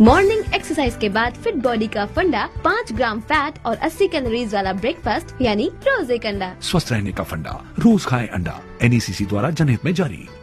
Morning exercise के बाद fit body का फंडा 5 ग्राम फैट और 80 कैलोरीज वाला ब्रेकफास्ट यानी रोज एक अंडा। स्वस्थ रहने का फंडा, रोज खाएं अंडा। NACC द्वारा जनहित में जारी।